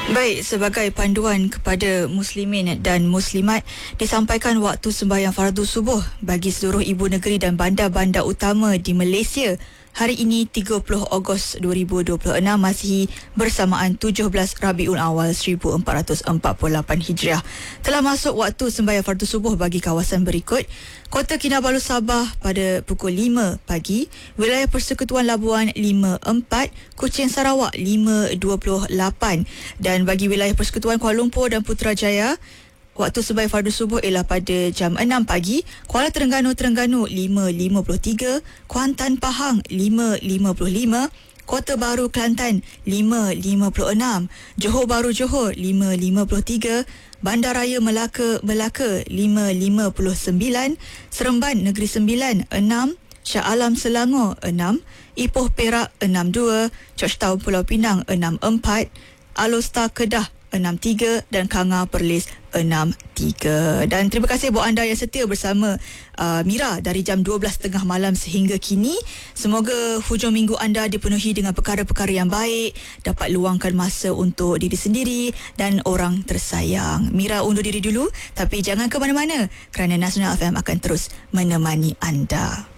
Baik, sebagai panduan kepada muslimin dan muslimat, disampaikan waktu sembahyang fardu subuh bagi seluruh ibu negeri dan bandar-bandar utama di Malaysia hari ini 30 Ogos 2026 Masihi bersamaan 17 Rabiul Awal 1448 Hijriah. Telah masuk waktu sembahyang fardu subuh bagi kawasan berikut: Kota Kinabalu Sabah pada pukul 5 pagi, Wilayah Persekutuan Labuan 5.4, Kuching Sarawak 5.28, dan bagi Wilayah Persekutuan Kuala Lumpur dan Putrajaya waktu sembahyang fardu subuh ialah pada jam 6 pagi, Kuala Terengganu 5.53, Kuantan Pahang 5.55, Kota Baru Kelantan 5.56, Johor Bahru Johor 5.53, Bandaraya Melaka 5.59, Seremban Negeri Sembilan 6, Shah Alam Selangor 6, Ipoh Perak 62, Georgetown Pulau Pinang 64, Alor Kedah 63 dan Kanga Perlis 63. Dan terima kasih buat anda yang setia bersama Mira dari jam 12.30 malam sehingga kini. Semoga hujung minggu anda dipenuhi dengan perkara-perkara yang baik, dapat luangkan masa untuk diri sendiri dan orang tersayang. Mira undur diri dulu, tapi jangan ke mana-mana kerana Nasional FM akan terus menemani anda.